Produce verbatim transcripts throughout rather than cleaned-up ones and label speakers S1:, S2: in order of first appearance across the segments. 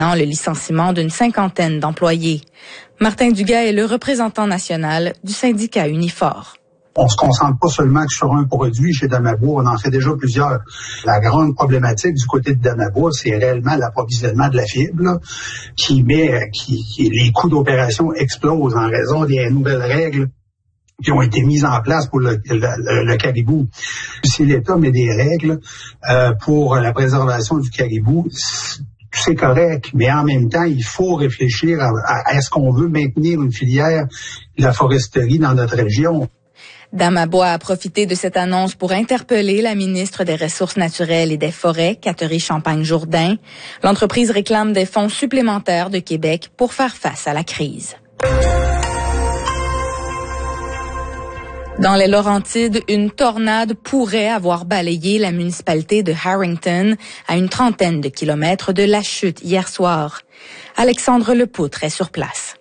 S1: le licenciement d'une cinquantaine d'employés. Martin Dugas est le représentant national du syndicat Unifor.
S2: On se concentre pas seulement sur un produit chez Damabois, on en fait déjà plusieurs. La grande problématique du côté de Damabois, c'est réellement l'approvisionnement de la fibre, là, qui met, qui, qui les coûts d'opération explosent en raison des nouvelles règles qui ont été mises en place pour le, le, le, le caribou. Si l'État met des règles euh, pour la préservation du caribou, c'est correct, mais en même temps, il faut réfléchir à, à, à est-ce qu'on veut maintenir une filière de la foresterie dans notre région.
S1: Damabois a profité de cette annonce pour interpeller la ministre des Ressources naturelles et des Forêts, Catherine Champagne-Jourdain. L'entreprise réclame des fonds supplémentaires de Québec pour faire face à la crise. Dans les Laurentides, une tornade pourrait avoir balayé la municipalité de Harrington à une trentaine de kilomètres de la chute hier soir. Alexandre Lepoutre est sur place.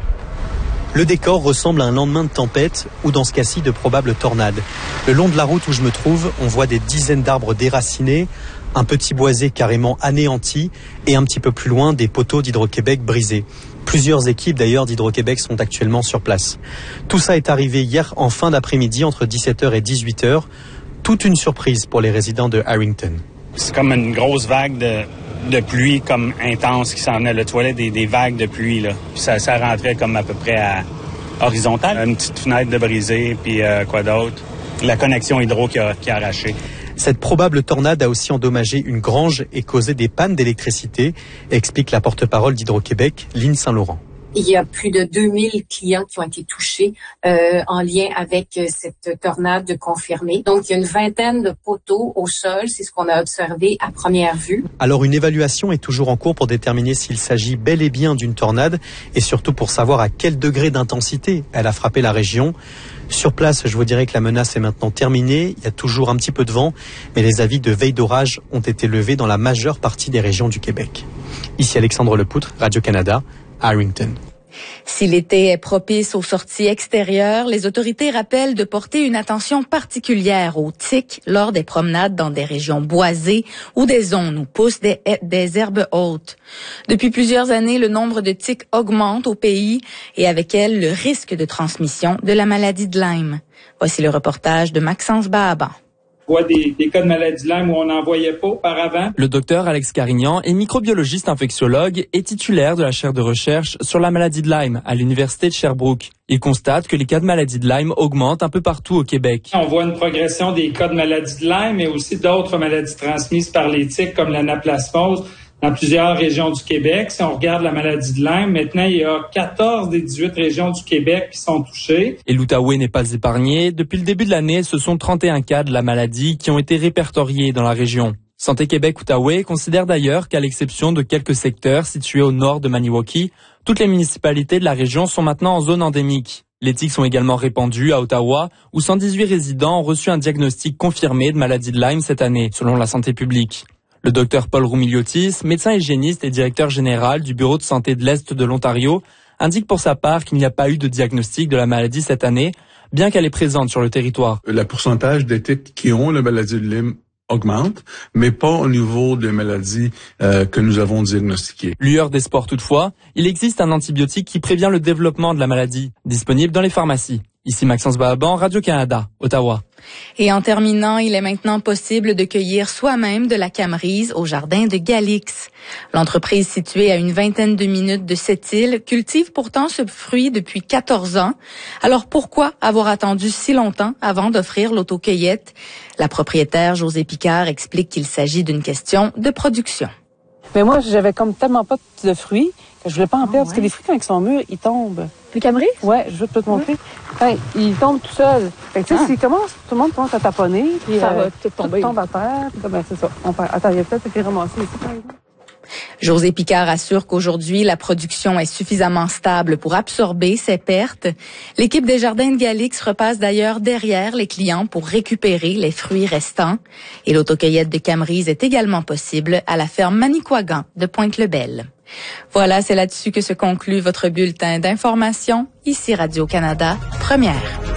S3: Le décor ressemble à un lendemain de tempête ou dans ce cas-ci de probables tornades. Le long de la route où je me trouve, on voit des dizaines d'arbres déracinés, un petit boisé carrément anéanti et un petit peu plus loin des poteaux d'Hydro-Québec brisés. Plusieurs équipes d'ailleurs d'Hydro-Québec sont actuellement sur place. Tout ça est arrivé hier en fin d'après-midi entre dix-sept heures et dix-huit heures. Toute une surprise pour les résidents de Harrington.
S4: C'est comme une grosse vague de, de pluie comme intense qui s'en venait. Là, tu vois, des, des vagues de pluie. Là. Puis ça, ça rentrait comme à peu près à horizontale. Une petite fenêtre de brisée, puis euh, quoi d'autre? La connexion hydro qui a, qui a arraché.
S3: Cette probable tornade a aussi endommagé une grange et causé des pannes d'électricité, explique la porte-parole d'Hydro-Québec, Lynne Saint-Laurent.
S5: Il y a plus de deux mille clients qui ont été touchés euh, en lien avec cette tornade confirmée. Donc, il y a une vingtaine de poteaux au sol, c'est ce qu'on a observé à première vue.
S3: Alors, une évaluation est toujours en cours pour déterminer s'il s'agit bel et bien d'une tornade et surtout pour savoir à quel degré d'intensité elle a frappé la région. Sur place, je vous dirais que la menace est maintenant terminée. Il y a toujours un petit peu de vent, mais les avis de veille d'orage ont été levés dans la majeure partie des régions du Québec. Ici Alexandre Lepoutre, Radio-Canada, Harrington.
S1: Si l'été est propice aux sorties extérieures, les autorités rappellent de porter une attention particulière aux tiques lors des promenades dans des régions boisées ou des zones où poussent des, des herbes hautes. Depuis plusieurs années, le nombre de tiques augmente au pays et avec elle le risque de transmission de la maladie de Lyme. Voici le reportage de Maxence Bahaban.
S6: On voit des, des cas de maladie de Lyme où on n'en voyait pas auparavant.
S7: Le docteur Alex Carignan est microbiologiste infectiologue et titulaire de la chaire de recherche sur la maladie de Lyme à l'Université de Sherbrooke. Il constate que les cas de maladie de Lyme augmentent un peu partout au Québec.
S6: On voit une progression des cas de maladie de Lyme, mais aussi d'autres maladies transmises par les tiques comme l'anaplasmose dans plusieurs régions du Québec. Si on regarde la maladie de Lyme, maintenant, il y a quatorze des dix-huit régions du Québec qui sont touchées.
S7: Et l'Outaouais n'est pas épargné. Depuis le début de l'année, ce sont trente et un cas de la maladie qui ont été répertoriés dans la région. Santé Québec-Outaouais considère d'ailleurs qu'à l'exception de quelques secteurs situés au nord de Maniwaki, toutes les municipalités de la région sont maintenant en zone endémique. Les tiques sont également répandues à Ottawa, où cent dix-huit résidents ont reçu un diagnostic confirmé de maladie de Lyme cette année, selon la santé publique. Le docteur Paul Roumiliotis, médecin hygiéniste et directeur général du Bureau de santé de l'Est de l'Ontario, indique pour sa part qu'il n'y a pas eu de diagnostic de la maladie cette année, bien qu'elle est présente sur le territoire.
S8: Le pourcentage des tiques qui ont la maladie de Lyme augmente, mais pas au niveau des maladies euh, que nous avons diagnostiquées.
S7: Lueur d'espoir toutefois, il existe un antibiotique qui prévient le développement de la maladie, disponible dans les pharmacies. Ici Maxence Bahaban, Radio-Canada, Ottawa.
S1: Et en terminant, il est maintenant possible de cueillir soi-même de la camerise au jardin de Galix. L'entreprise située à une vingtaine de minutes de cette île cultive pourtant ce fruit depuis quatorze ans. Alors pourquoi avoir attendu si longtemps avant d'offrir l'autocueillette? La propriétaire Josée Picard explique qu'il s'agit d'une question de production.
S9: Mais moi, j'avais comme tellement pas de fruits que je voulais pas en perdre, oh, ouais. Parce que les fruits, quand ils sont mûrs, ils tombent.
S10: Les cameris?
S9: Ouais, je vais te montrer. Ouais. Enfin, ils tombent tout seuls. Fait que, tu sais, ah. s'ils commencent, tout le monde commence à taponner. Puis,
S10: ça
S9: euh,
S10: va tout tomber.
S9: Tout tombe à terre. Puis, ben, c'est ça. On perd. Attends, il y a peut-être été ramassé ici, par exemple.
S1: Josée Picard assure qu'aujourd'hui, la production est suffisamment stable pour absorber ces pertes. L'équipe des Jardins de Galix repasse d'ailleurs derrière les clients pour récupérer les fruits restants. Et l'autocueillette de camerise est également possible à la ferme Manicouagan de Pointe-le-Bel. Voilà, c'est là-dessus que se conclut votre bulletin d'information. Ici Radio-Canada, première.